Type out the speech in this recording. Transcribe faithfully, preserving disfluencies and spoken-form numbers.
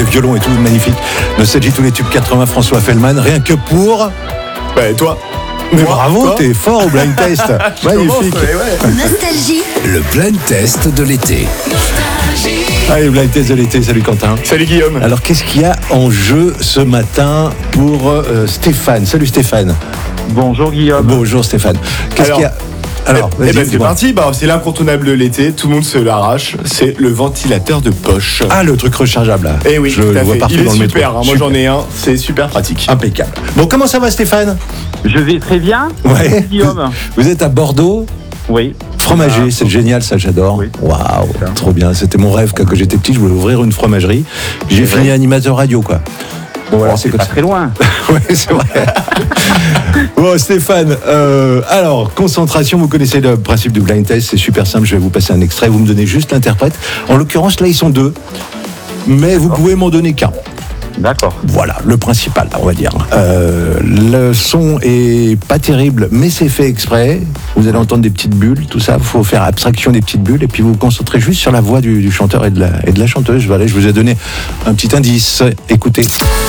des violons et tout, magnifique. Nostalgie, tous les tubes quatre-vingts, François Fellman, rien que pour... Bah, et toi? Mais Moi, bravo, toi t'es fort au blind test. Magnifique. Commence, ouais, ouais. Nostalgie. Le blind test de l'été. Allez, blind test de l'été, salut Quentin. Salut Guillaume. Alors, qu'est-ce qu'il y a en jeu ce matin pour euh, Stéphane? Salut Stéphane. Bonjour Guillaume. Bonjour Stéphane. Qu'est-ce Alors, qu'il y a? Alors, eh vas-y, ben c'est dis-moi. parti, bah, c'est l'incontournable de l'été, tout le monde se l'arrache, c'est le ventilateur de poche. Ah, le truc rechargeable là. Eh oui, je tout le à vois fait. partout Il est dans le super, métro. hein, moi j'en ai un, c'est super pratique. Impeccable. Bon, comment ça va Stéphane? Je vais très bien. Ouais. Guillaume. Vous êtes à Bordeaux, Oui. fromager, Ah, c'est génial, ça j'adore. Oui. Waouh, C'est ça. trop bien. C'était mon rêve quand quand j'étais petit, je voulais ouvrir une fromagerie. J'ai C'est fini vrai. animateur radio quoi. Bon voilà, Oh, c'est c'est comme pas ça. très loin. Ouais, c'est vrai. Bon, Stéphane, euh, alors, concentration, vous connaissez le principe du blind test, c'est super simple, je vais vous passer un extrait, vous me donnez juste l'interprète. En l'occurrence, là, ils sont deux, mais vous pouvez m'en donner qu'un. D'accord. Voilà, le principal, on va dire. Euh, le son est pas terrible, mais c'est fait exprès. Vous allez entendre des petites bulles, tout ça. Il faut faire abstraction des petites bulles et puis vous vous concentrez juste sur la voix du, du chanteur et de la, et de la chanteuse. Voilà, je vous ai donné un petit indice. Écoutez.